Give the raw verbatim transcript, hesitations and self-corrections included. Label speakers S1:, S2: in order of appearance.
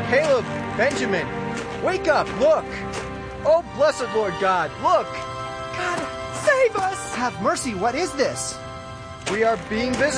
S1: Caleb, Benjamin, wake up, look! Oh, blessed Lord God, look!
S2: God, save us!
S3: Have mercy, what is this?
S1: We are being visited.